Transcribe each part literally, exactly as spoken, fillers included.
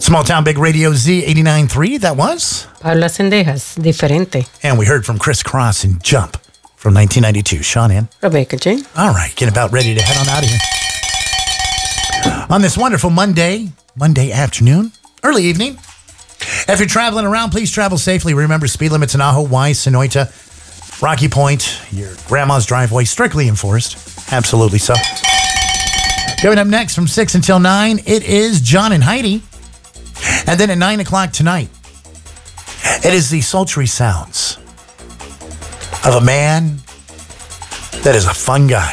Small Town Big Radio Z eighty-nine point three, that was. Paula Sendejas, Diferente. And we heard from Chris Cross and Jump from nineteen ninety-two. Sean in. Rebecca Jane. All right, get about ready to head on out of here. On this wonderful Monday, Monday afternoon, early evening. If you're traveling around, please travel safely. Remember, speed limits in Ajo, Wise, Sonoita, Rocky Point, your grandma's driveway, strictly enforced. Absolutely so. Coming up next from six until nine, it is John and Heidi. And then at nine o'clock tonight, it is the sultry sounds of a man that is a fun guy.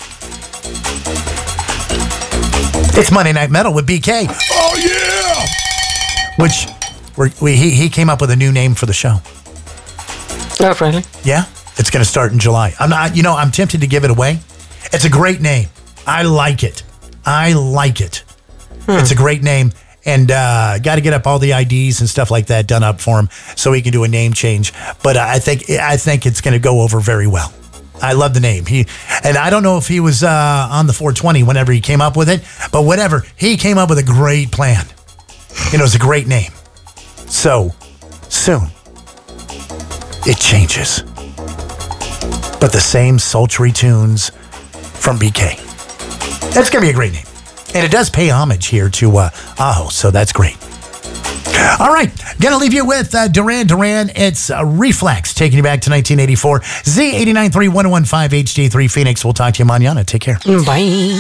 It's Monday Night Metal with B K. Oh, yeah! Which, we're, we, he, he came up with a new name for the show. Oh, really? Yeah, it's going to start in July. I'm not, you know, I'm tempted to give it away. It's a great name. I like it. I like it. Hmm. It's a great name. And uh, got to get up all the I Ds and stuff like that done up for him so he can do a name change. But uh, I think I think it's going to go over very well. I love the name. He and I don't know if he was uh, on the four twenty whenever he came up with it, but whatever. He came up with a great plan. You know, it's a great name. So soon it changes, but the same sultry tunes from B K. That's going to be a great name. And it does pay homage here to uh, Ajo, so that's great. All right, going to leave you with uh, Duran Duran. It's uh, Reflex, taking you back to nineteen eighty-four. Z eighty-nine point three, one oh one point five H D three Phoenix. We'll talk to you mañana. Take care. Bye.